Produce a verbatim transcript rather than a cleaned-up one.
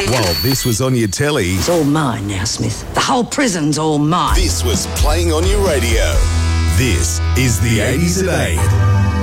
While this was on your telly, It's all mine now, Smith. The whole prison's all mine. this was playing on your radio. This is the eighties at eight.